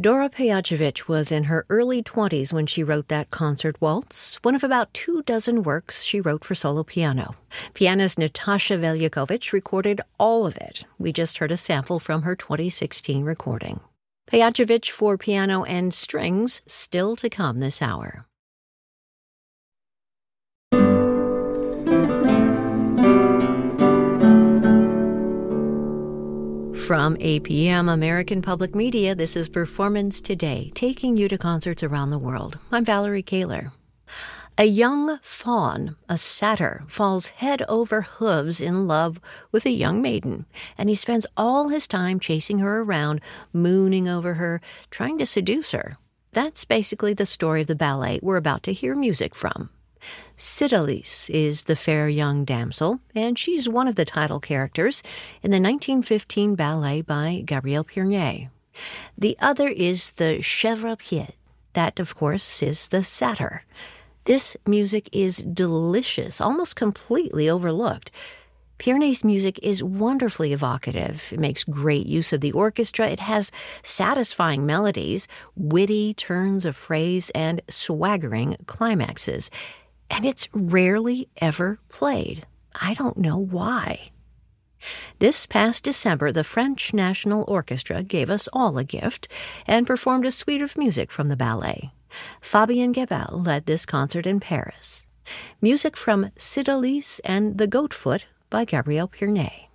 Dora Pejacevic was in her early 20s when she wrote that concert waltz, one of about 24 works she wrote for solo piano. Pianist Natasha Veljakovic recorded all of it. We just heard a sample from her 2016 recording. Pejacevic for piano and strings still to come this hour. From APM American Public Media, this is Performance Today, taking you to concerts around the world. I'm Valerie Kaler. A young faun, a satyr, falls head over hooves in love with a young maiden, and he spends all his time chasing her around, mooning over her, trying to seduce her. That's basically the story of the ballet we're about to hear music from. Cydalise is the fair young damsel, and she's one of the title characters in the 1915 ballet by Gabriel Pierné. The other is the chèvre pied. That, of course, is the satyr. This music is delicious, almost completely overlooked. Pierné's music is wonderfully evocative. It makes great use of the orchestra. It has satisfying melodies, witty turns of phrase, and swaggering climaxes. And it's rarely ever played. I don't know why. This past December, the French National Orchestra gave us all a gift and performed a suite of music from the ballet. Fabien Gebel led this concert in Paris. Music from Cydalise and the Goatfoot by Gabriel Pierné.